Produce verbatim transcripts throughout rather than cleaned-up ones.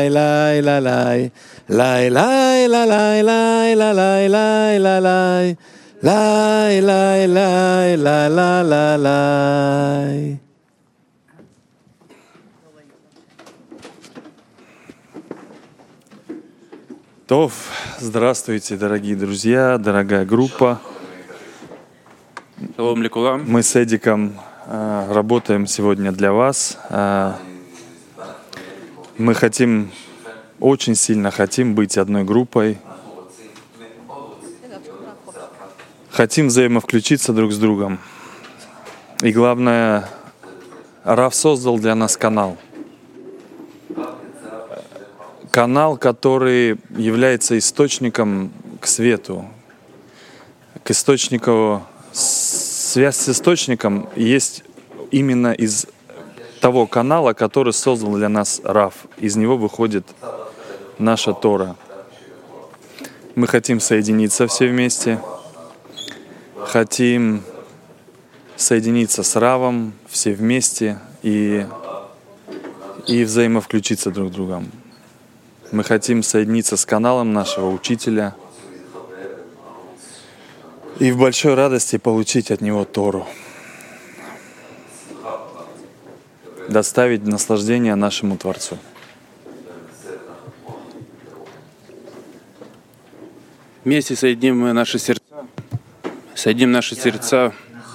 Лай, ла, лай, лай, лай, ла, лай, лай, ла, лай, лай, ла, лай, лай, лай, лай, ла, ла, ла, лай. Тов, здравствуйте, дорогие друзья, дорогая группа. Мы с Эдиком э, работаем сегодня для вас. Э, мы хотим, очень сильно хотим быть одной группой. Хотим взаимовключиться друг с другом. И главное, Рав создал для нас канал. Канал, который является источником к свету, к источнику. Связь с источником есть именно из того канала, который создал для нас Рав. Из него выходит наша Тора. Мы хотим соединиться все вместе, хотим соединиться с Равом все вместе и, и взаимовключиться друг с другом. Мы хотим соединиться с каналом нашего учителя и в большой радости получить от него Тору. Доставить наслаждение нашему Творцу. Вместе соединим мы наши сердца, соединим наши сердца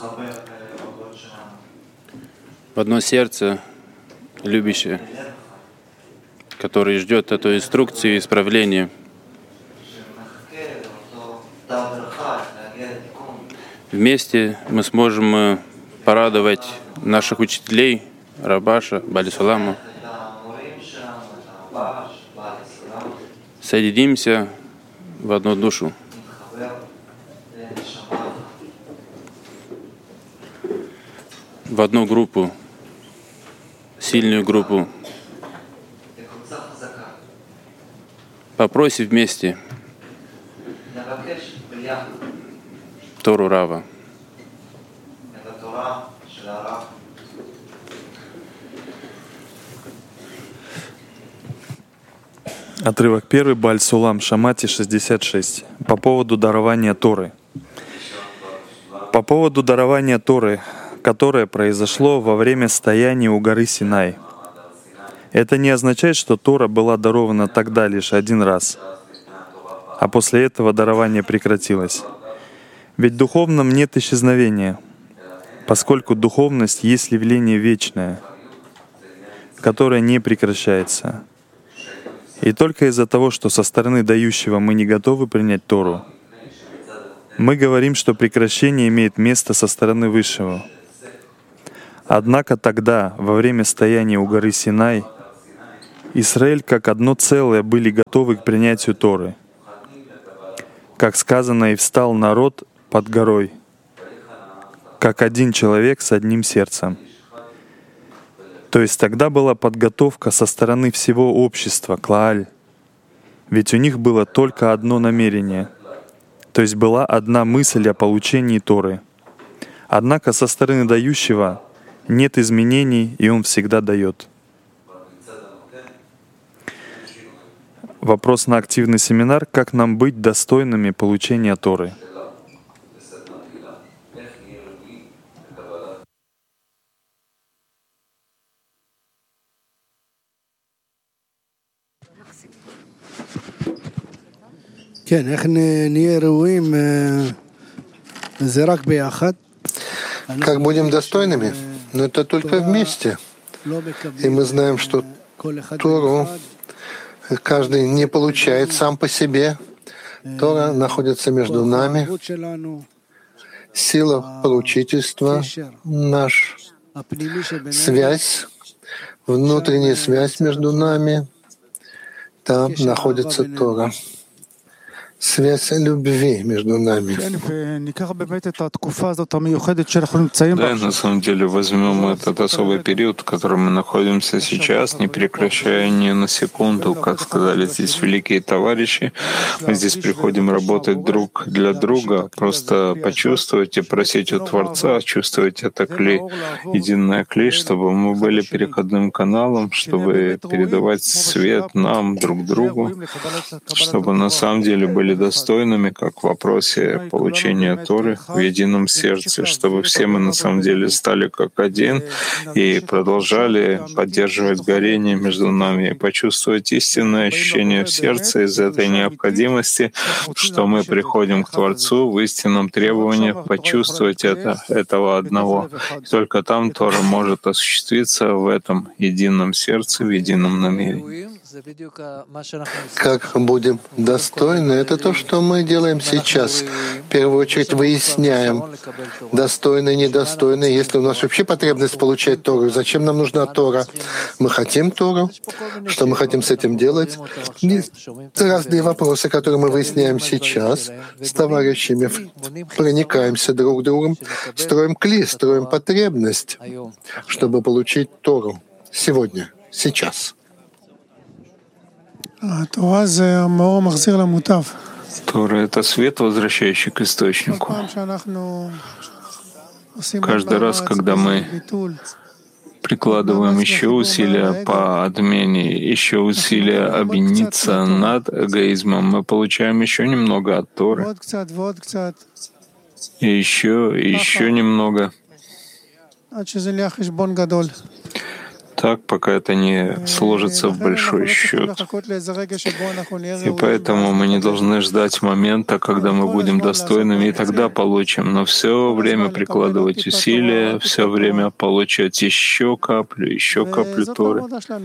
в одно сердце любящее, которое ждет эту инструкцию и исправления. Вместе мы сможем порадовать наших учителей, Рабаша, Балисулама. Соединимся в одну душу. В одну группу, сильную группу. Попросим вместе Тору Рава. Отрывок первый, Бааль Сулам, Шамати шестьдесят шесть. По поводу дарования Торы. По поводу дарования Торы, которое произошло во время стояния у горы Синай. Это не означает, что Тора была дарована тогда лишь один раз, а после этого дарование прекратилось. Ведь в духовном нет исчезновения, поскольку духовность есть явление вечное, которое не прекращается. И только из-за того, что со стороны дающего мы не готовы принять Тору, мы говорим, что прекращение имеет место со стороны Высшего. Однако тогда, во время стояния у горы Синай, Израиль как одно целое были готовы к принятию Торы. Как сказано, и встал народ под горой, как один человек с одним сердцем. То есть тогда была подготовка со стороны всего общества, Клааль. Ведь у них было только одно намерение, то есть была одна мысль о получении Торы. Однако со стороны дающего нет изменений, и он всегда дает. Вопрос на активный семинар: как нам быть достойными получения Торы? Как будем достойными? Но это только вместе. И мы знаем, что Тору каждый не получает сам по себе. Тора находится между нами. Сила поручительства, наша связь, внутренняя связь между нами. Там находится Тора. связь любви между нами. Да, на самом деле возьмем этот особый период, в котором мы находимся сейчас, не прекращая ни на секунду, как сказали здесь великие товарищи. Мы здесь приходим работать друг для друга, просто почувствовать и просить у Творца, чувствовать это кли, единое кли, чтобы мы были переходным каналом, чтобы передавать свет нам, друг другу, чтобы на самом деле были достойными, как в вопросе получения Торы в едином сердце, чтобы все мы на самом деле стали как один и продолжали поддерживать горение между нами и почувствовать истинное ощущение в сердце из этой необходимости, что мы приходим к Творцу в истинном требовании почувствовать это, этого одного. И только там Тора может осуществиться в этом едином сердце, в едином намерении. Как будем достойны, это то, что мы делаем сейчас. В первую очередь выясняем, достойны, недостойны. Если у нас вообще потребность получать Тору, зачем нам нужна Тора? Мы хотим Тору. Что мы хотим с этим делать? Есть разные вопросы, которые мы выясняем сейчас с товарищами. Проникаемся друг другом, строим кли, строим потребность, чтобы получить Тору сегодня, сейчас. Тора — это свет, возвращающий к источнику. Каждый раз, когда мы прикладываем еще усилия по отмене, еще усилия объединиться над эгоизмом, мы получаем еще немного от Торы. И еще, и еще немного. Так, пока это не сложится в большой счет. И поэтому мы не должны ждать момента, когда мы будем достойными, и тогда получим. Но все время прикладывать усилия, все время получать еще каплю, еще каплю Торы.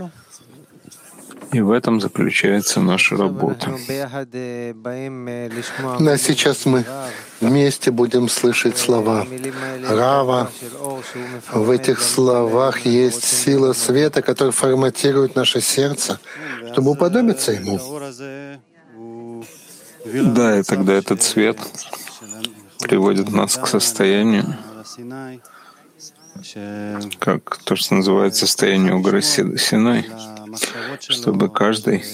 И в этом заключается наша работа. А сейчас мы вместе будем слышать слова Рава. В этих словах есть сила света, которая форматирует наше сердце, чтобы уподобиться ему. Да, и тогда этот свет приводит нас к состоянию, как то, что называется состоянию горы Синай, чтобы каждый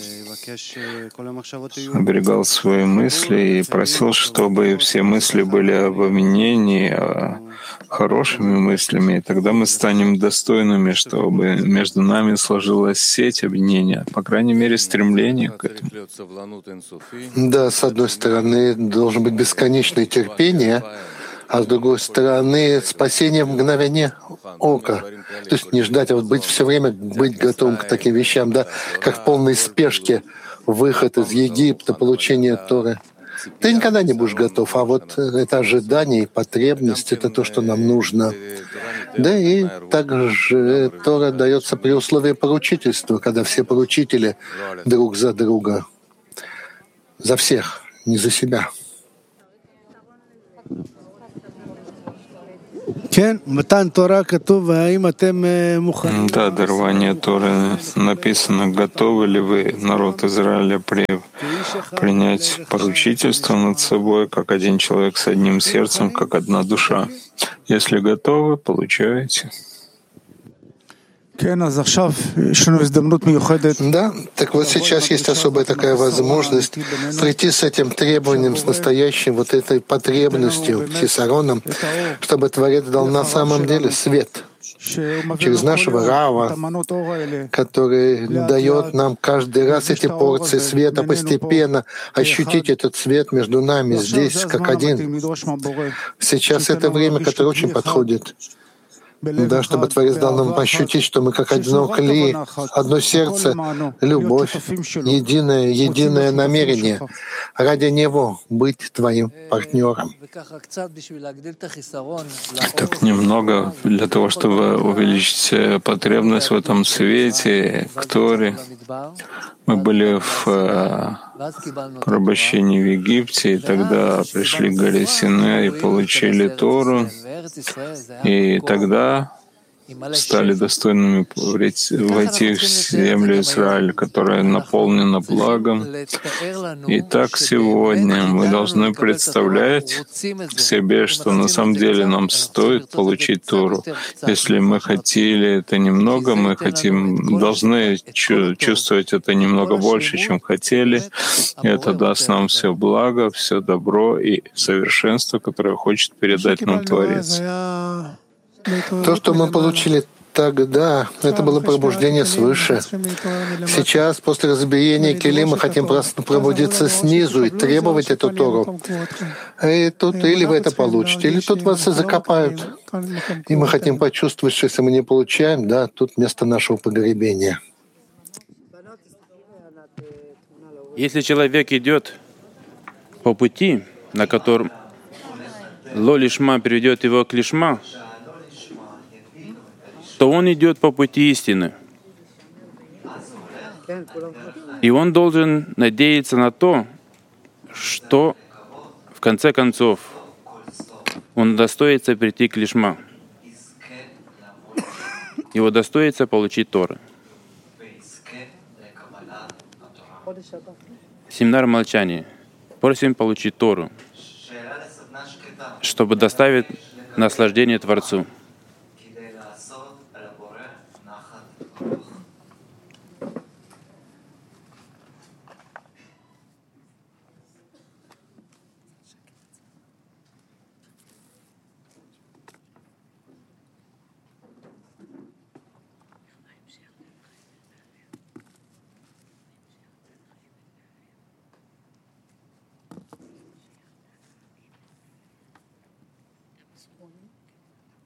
оберегал свои мысли и просил, чтобы все мысли были об обвинении, а хорошими мыслями, и тогда мы станем достойными, чтобы между нами сложилась сеть объединения, по крайней мере, стремление к этому. Да, с одной стороны, должен быть бесконечное терпение, а с другой стороны, спасение в мгновение ока. То есть не ждать, а вот быть все время, быть готовым к таким вещам, да, как в полной спешке выход из Египта, получение Торы. Ты никогда не будешь готов, а вот это ожидание и потребность — это то, что нам нужно. Да и также Тора дается при условии поручительства, когда все поручители друг за друга, за всех, не за себя. Да, дарование Торы написано. Готовы ли вы, народ Израиля, при, принять поручительство над собой, как один человек с одним сердцем, как одна душа? Если готовы, получаете. Да, так вот сейчас есть особая такая возможность прийти с этим требованием, с настоящей вот этой потребностью, хисароном, чтобы Творец дал на самом деле свет через нашего Рава, который дает нам каждый раз эти порции света, постепенно ощутить этот свет между нами здесь, как один. Сейчас это время, которое очень подходит. Да, чтобы Творец дал нам ощутить, что мы как одно кли, одно сердце, любовь, единое, единое намерение. Ради Него быть Твоим партнером. Так немного для того, чтобы увеличить потребность в этом свете, к Торе. Мы были в порабощении в Египте, и тогда пришли к горе Синай и получили Тору. И тогда стали достойными войти в землю Израиля, которая наполнена благом. И так сегодня мы должны представлять себе, что на самом деле нам стоит получить Тору. Если мы хотели это немного, мы хотим, должны чувствовать это немного больше, чем хотели. И это даст нам все благо, все добро и совершенство, которое хочет передать нам Творец. То, что мы получили тогда, это было пробуждение свыше. Сейчас, после разбиения кели, мы хотим просто пробудиться снизу и требовать эту Тору. И тут или вы это получите, или тут вас и закопают. И мы хотим почувствовать, что если мы не получаем, да, тут место нашего погребения. Если человек идет по пути, на котором ло-лишма приведет его к лишма, то он идет по пути истины. И он должен надеяться на то, что в конце концов он достоится прийти к лишма. Его достоится получить Торы. Семинар молчания. Просим получить Тору, чтобы доставить наслаждение Творцу.